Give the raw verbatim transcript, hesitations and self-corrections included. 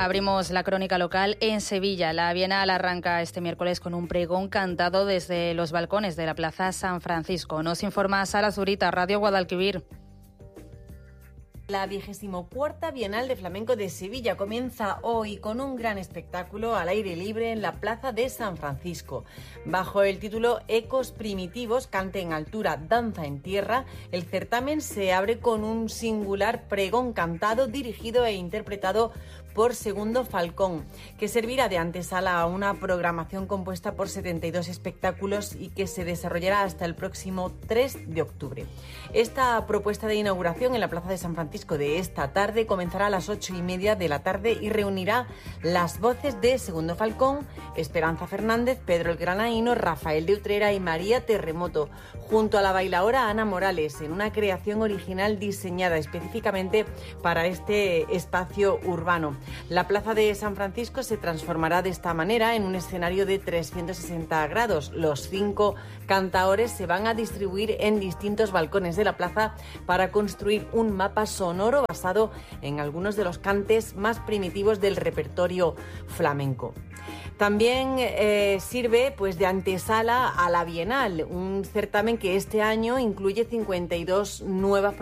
Abrimos la crónica local en Sevilla. La Bienal arranca este miércoles con un pregón cantado desde los balcones de la Plaza San Francisco. Nos informa Sara Zurita, Radio Guadalquivir. La vigésimo cuarta Bienal de Flamenco de Sevilla comienza hoy con un gran espectáculo al aire libre en la Plaza de San Francisco. Bajo el título Ecos Primitivos, cante en altura, danza en tierra, el certamen se abre con un singular pregón cantado, dirigido e interpretado por Segundo Falcón, que servirá de antesala a una programación compuesta por setenta y dos espectáculos y que se desarrollará hasta el próximo tres de octubre. Esta propuesta de inauguración en la Plaza de San Francisco de esta tarde comenzará a las ocho y media de la tarde y reunirá las voces de Segundo Falcón, Esperanza Fernández, Pedro el Granaíno, Rafael de Utrera y María Terremoto, junto a la bailaora Ana Morales, en una creación original diseñada específicamente para este espacio urbano. La Plaza de San Francisco se transformará de esta manera en un escenario de trescientos sesenta grados. Los cinco cantaores se van a distribuir en distintos balcones de la plaza para construir un mapa sonoro basado en algunos de los cantes más primitivos del repertorio flamenco. También eh, sirve pues de antesala a la Bienal, un certamen que este año incluye cincuenta y dos nuevas